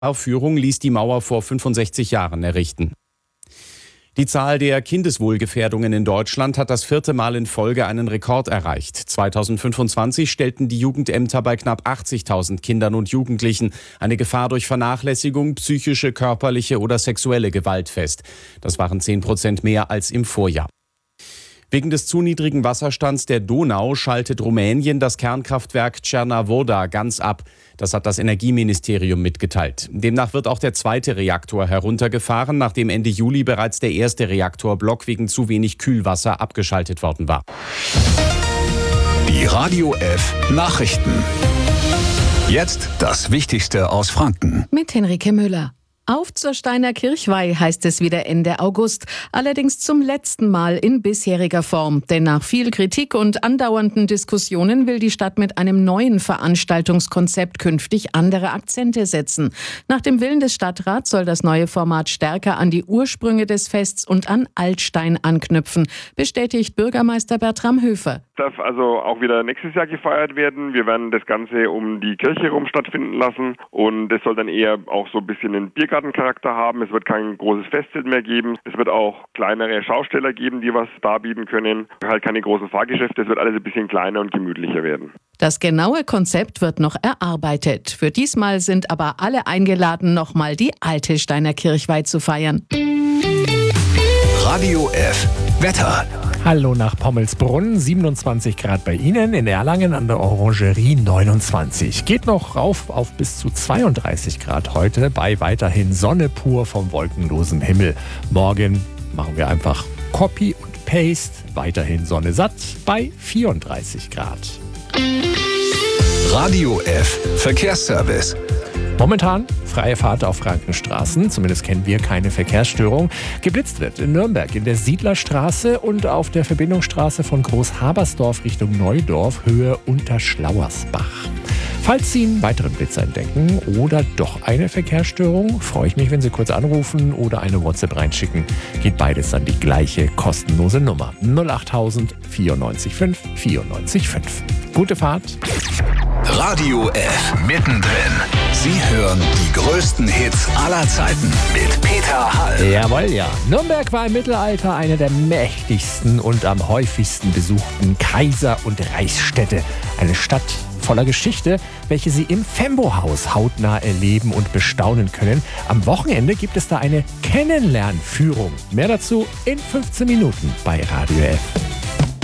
Aufführung ließ die Mauer vor 65 Jahren errichten. Die Zahl der Kindeswohlgefährdungen in Deutschland hat das 4. Mal in Folge einen Rekord erreicht. 2025 stellten die Jugendämter bei knapp 80.000 Kindern und Jugendlichen eine Gefahr durch Vernachlässigung, psychische, körperliche oder sexuelle Gewalt fest. Das waren 10% mehr als im Vorjahr. Wegen des zu niedrigen Wasserstands der Donau schaltet Rumänien das Kernkraftwerk Cernavodă ganz ab. Das hat das Energieministerium mitgeteilt. Demnach wird auch der 2. Reaktor heruntergefahren, nachdem Ende Juli bereits der 1. Reaktorblock wegen zu wenig Kühlwasser abgeschaltet worden war. Die Radio F Nachrichten. Jetzt das Wichtigste aus Franken. Mit Henrike Müller. Auf zur Steiner Kirchweih heißt es wieder Ende August, allerdings zum letzten Mal in bisheriger Form. Denn nach viel Kritik und andauernden Diskussionen will die Stadt mit einem neuen Veranstaltungskonzept künftig andere Akzente setzen. Nach dem Willen des Stadtrats soll das neue Format stärker an die Ursprünge des Fests und an Altstein anknüpfen, bestätigt Bürgermeister Bertram Höfer. Darf also auch wieder nächstes Jahr gefeiert werden. Wir werden das Ganze um die Kirche herum stattfinden lassen und es soll dann eher auch so ein bisschen einen Biergartencharakter haben. Es wird kein großes Festzelt mehr geben. Es wird auch kleinere Schausteller geben, die was darbieten können. Halt keine großen Fahrgeschäfte. Es wird alles ein bisschen kleiner und gemütlicher werden. Das genaue Konzept wird noch erarbeitet. Für diesmal sind aber alle eingeladen, nochmal die alte Steiner Kirchweih zu feiern. Radio F Wetter. Hallo nach Pommelsbrunn, 27 Grad bei Ihnen, in Erlangen an der Orangerie 29. Geht noch rauf auf bis zu 32 Grad heute bei weiterhin Sonne pur vom wolkenlosen Himmel. Morgen machen wir einfach Copy und Paste, weiterhin Sonne satt bei 34 Grad. Radio F Verkehrsservice. Momentan freie Fahrt auf Frankenstraßen, zumindest kennen wir keine Verkehrsstörung. Geblitzt wird in Nürnberg in der Siedlerstraße und auf der Verbindungsstraße von Großhabersdorf Richtung Neudorf, Höhe Unterschlauersbach. Falls Sie einen weiteren Blitz entdecken oder doch eine Verkehrsstörung, freue ich mich, wenn Sie kurz anrufen oder eine WhatsApp reinschicken. Geht beides an die gleiche kostenlose Nummer 08000 94 5 94 5. Gute Fahrt. Radio F mittendrin. Sie hören die größten Hits aller Zeiten mit Peter Hall. Jawohl, ja. Nürnberg war im Mittelalter eine der mächtigsten und am häufigsten besuchten Kaiser- und Reichsstädte. Eine Stadt voller Geschichte, welche Sie im Fembo-Haus hautnah erleben und bestaunen können. Am Wochenende gibt es da eine Kennenlernführung. Mehr dazu in 15 Minuten bei Radio F.